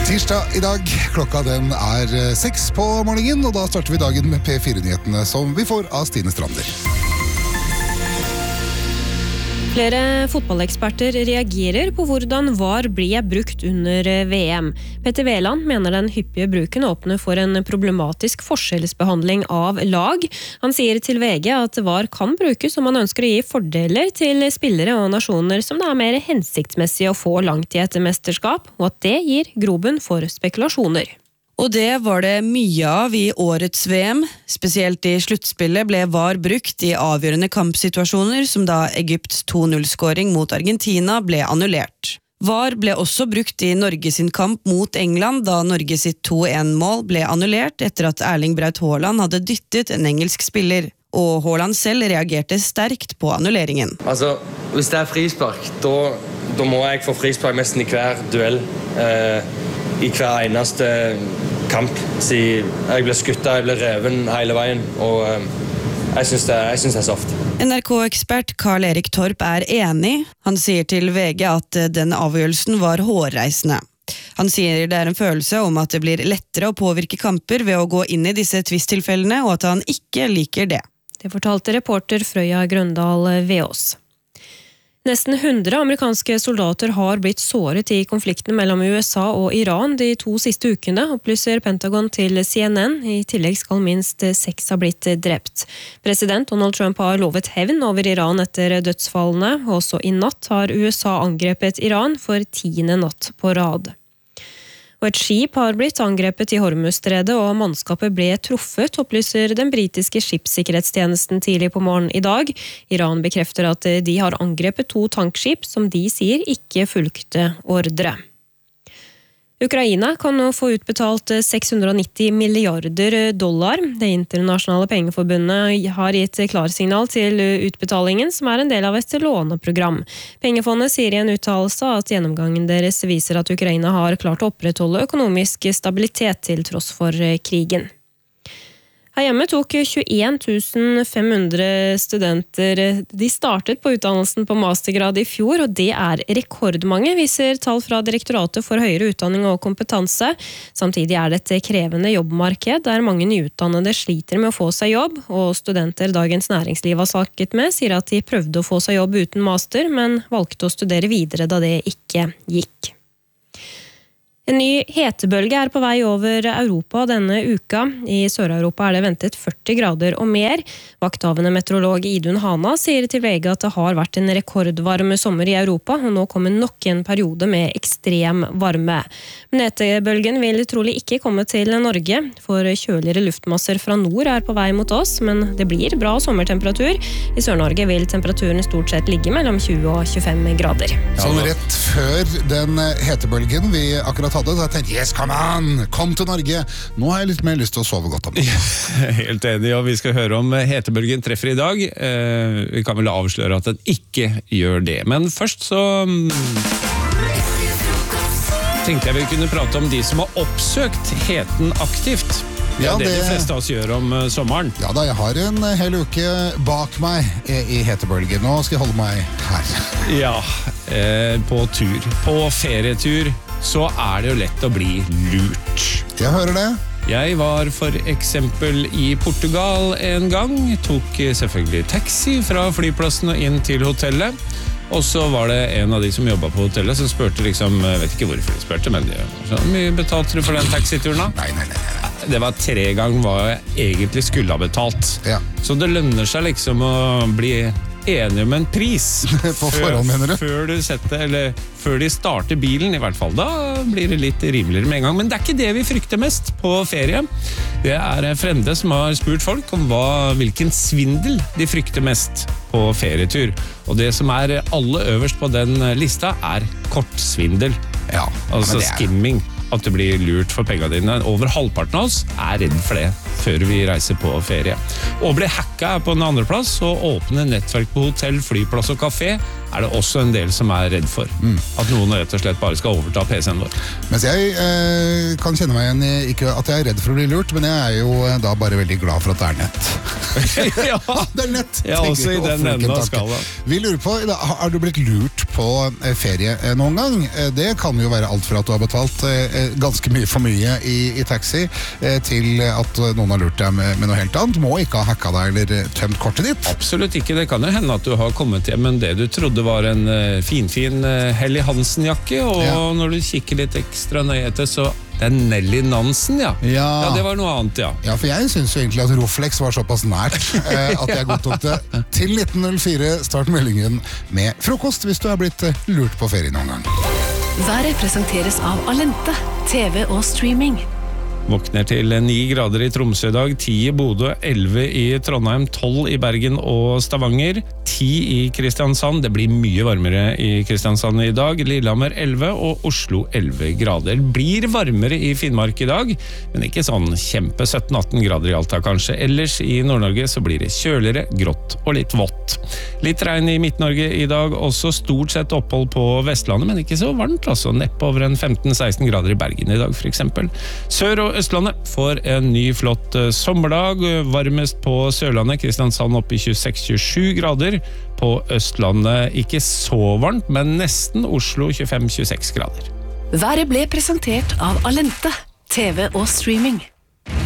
Tirsdag I dag, klokka den 6 på morgenen, og da starter vi dagen med P4-nyhetene som vi får av Stine Strander. Flere fotballeksperter reagerer på hvordan VAR ble brukt under VM. Petter Wæland mener den hyppige bruken åpner for en problematisk forskjellsbehandling av lag. Han sier til VG at VAR kan brukes om man ønsker å gi fordeler til spillere og nasjoner som det mer hensiktsmessig å få langt I et mesterskap, og at det gir grobunn for spekulasjoner. Og det var det mye av I årets VM. Spesielt I sluttspillet ble VAR brukt I avgjørende kampsituasjoner, som da Egypts 2-0-skåring mot Argentina ble annullert. VAR ble også brukt I Norge sin kamp mot England, da Norge sitt 2-1-mål ble annullert etter at Erling Braut Haaland hadde dyttet en engelsk spiller. Og Haaland selv reagerte sterkt på annulleringen. Altså, hvis det frispark, da må jeg få frispark nesten I hver duell. I hver eneste kamp. Jeg ble skuttet, jeg ble reven hele veien, og jeg synes det soft. NRK-ekspert Karl Erik Torp enig. Han sier til VG at den avgjørelsen var hårreisende. Han sier det en følelse om at det blir lettere å påvirke kamper ved å gå inn I disse tvisttilfellene, og at han ikke liker det. Det fortalte reporter Frøya Grøndal Veås. Nesten 100 amerikanske soldater har blitt såret I konflikten mellom USA og Iran de 2 siste ukene, opplyser Pentagon til CNN. I tillegg skal minst 6 ha blitt drept. President Donald Trump har lovet hevn over Iran etter dødsfallene. Også I natt har USA angrepet Iran for 10. natt på rad. Og et skip har blitt angrepet I Hormuzstredet, og mannskapet ble truffet, opplyser den britiske skipssikkerhetstjenesten tidlig på morgen I dag. Iran bekrefter at de har angrepet 2 tankskip som de sier ikke fulgte ordre. Ukraina kan nå få utbetalt $690 milliarder. Det internasjonale pengeforbundet har gitt klarsignal til utbetalingen, som en del av et låneprogram. Pengefondet sier I en uttalelse at gjennomgangen deres viser at Ukraina har klart å opprettholde økonomisk stabilitet til tross for krigen. Her hjemme tok 21 500 studenter. De startet på utdannelsen på mastergrad I fjor, og det rekordmange, viser tall fra Direktoratet for høyere utdanning og kompetanse. Samtidig det et krevende jobbmarked, der mange nyutdannede sliter med å få seg jobb, og studenter Dagens Næringsliv har snakket med sier at de prøvde å få seg jobb uten master, men valgte å studere videre da det ikke gikk. En ny hetebølge på vei over Europa denne uka. I Sør-Europa det ventet 40 grader og mer. Vakthavende meteorolog Idun Hana sier til VG at det har vært en rekordvarme sommer I Europa, og nå kommer nok en periode med ekstrem varme. Men hetebølgen vil trolig ikke komme til Norge, for kjøligere luftmasser fra nord på vei mot oss, men det blir bra sommertemperatur. I Sør-Norge vil temperaturen stort sett ligge mellom 20 og 25 grader. Sånn rett før den hetebølgen vi akkurat hadde, så jeg tenkte, yes, come on, kom til Norge. Nå har jeg litt mer lyst til å sove godt om det. Helt enig, og vi skal høre om hetebølgen treffer I dag. Vi kan vel avsløre at den ikke gjør det. Men først så tenkte jeg vi kunne prate om de som har oppsøkt heten aktivt. Ja, det de fleste av oss gjør om sommeren. Ja da, jeg har en hel uke bak meg I hetebølgen. Nå skal jeg holde meg her. Ja, på tur. På ferietur så det jo lett å bli lurt. Jeg hører det. Jeg var for eksempel I Portugal en gang, tok selvfølgelig taxi fra flyplassen og inn til hotellet, og så var det en av de som jobbet på hotellet som spurte liksom, jeg vet ikke hvorfor de spurte, men så mye betalte du for den taxituren da? Nei. Det var 3 ganger hva jeg egentlig skulle ha betalt. Ja. Så det lønner seg liksom å bli enig om en pris på forhånd, mener du? Før de starter bilen I hvert fall. Da blir det litt rimeligere med en gang. Men det ikke det vi frykter mest på ferie. Det frende som har spurt folk om hvilken svindel de frykter mest på ferietur. Og det som aller øverst på den lista kortsvindel. Ja, altså skimming. At du blir lurt for pengene dine. Over halvparten av oss redd for det før vi reiser på ferie. Å bli hacka på en andre plass, og åpne nettverk på hotell, flyplass og kafé det også en del som redd for. At noen rett og slett bare skal overta PC-en vår. Mens jeg kan kjenne meg igjen I, ikke at jeg redd for å bli lurt, men jeg jo da bare veldig glad for at det nett. Ja, det nett. Ja, også I den enden av skala. Vi lurer på, har du blitt lurt på ferie noen gang? Det kan jo være alt for at du har betalt ganske mye for mye i taxi, til at noen har lurt deg med noe helt annet. Må ikke ha hacka deg eller tømt kortet ditt. Absolutt ikke. Det kan jo hende at du har kommet hjem med det du trodde var en fin Helly Hansen-jakke, og når du kikker litt ekstra nøye etter, så det er Nelly Nansen, ja. Ja, det var noe annet, ja. Ja, for jeg synes jo egentlig at Roflex var såpass nært at jeg godtok det. Til 1904 start meldingen med frokost hvis du har blitt lurt på ferie noen gang. Været presenteres av Alente, TV og streaming. Våkner til 9 grader i Tromsø i dag, 10 i Bodø, 11 i Trondheim, 12 i Bergen og Stavanger, 10 i Kristiansand. Det blir mye varmere i Kristiansand i dag. Lillehammer 11 og Oslo 11 grader. Blir varmere i Finnmark i dag, men ikke sånn kjempe 17-18 grader i Alta kanskje. Ellers i Nord-Norge så blir det kjøligere, grått og litt vått. Litt regn i Midt-Norge i dag, også stort sett opphold på Vestlandet, men ikke så varmt, altså neppe over en 15-16 grader i Bergen i dag for eksempel. Sør- og Østlandet får en ny flott sommerdag, varmest på Sørlandet, Kristiansand opp i 26-27 grader, på Østlandet ikke så varmt, men nesten Oslo 25-26 grader. Været ble presentert av Alente, TV og streaming.